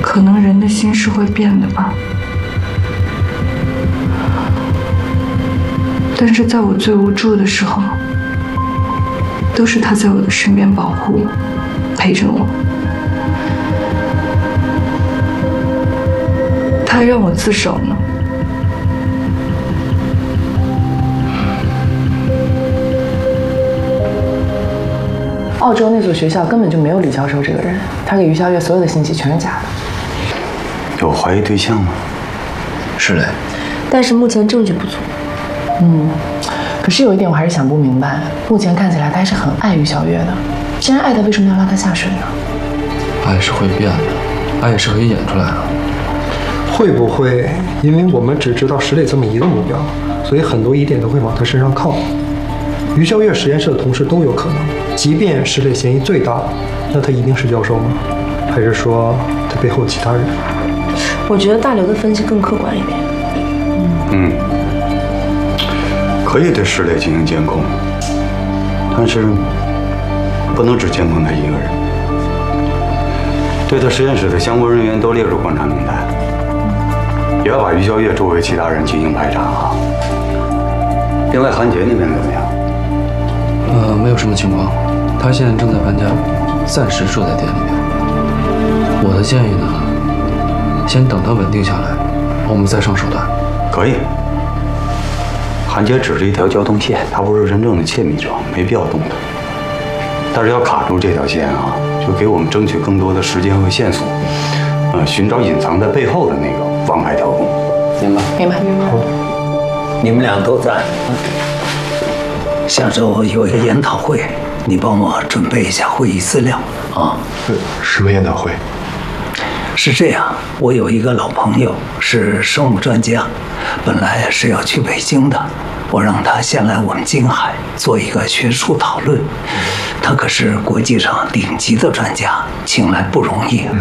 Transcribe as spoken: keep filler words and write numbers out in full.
可能人的心是会变的吧。但是在我最无助的时候，都是他在我的身边保护我，陪着我。他还让我自首呢。 澳洲那所学校根本就没有李教授这个人，他给于小月所有的信息全是假的。 有怀疑对象吗？ 是嘞， 但是目前证据不足。 嗯，可是有一点我还是想不明白，目前看起来他还是很爱于小月的。既然爱他，为什么要拉他下水呢？ 爱是会变的，爱也是可以演出来的。 会不会因为我们只知道石磊这么一个目标，所以很多疑点都会往他身上靠？于小月实验室的同事都有可能，即便石磊嫌疑最大，那他一定是教授吗？还是说他背后有其他人？ 我觉得大刘的分析更客观一点。 嗯，可以对石磊进行监控，但是不能只监控他一个人，对他实验室的相关人员都列入观察名单，也要把于小月周围其他人进行排查啊。另外，韩杰那边怎么样？ 呃，没有什么情况，他现在正在搬家，暂时住在店里面。我的建议呢，先等他稳定下来，我们再上手段。 可以。韩杰只是一条交通线，他不是真正的窃密者，没必要动他。但是要卡住这条线啊，就给我们争取更多的时间和线索，呃，寻找隐藏在背后的那个王牌特工。 明白？ 明白。 好， 你们俩都在。下周有一个研讨会，你帮我准备一下会议资料啊。 呃，什么研讨会？ 是这样，我有一个老朋友是生物专家，本来是要去北京的，我让他先来我们京海做一个学术讨论。他可是国际上顶级的专家，请来不容易。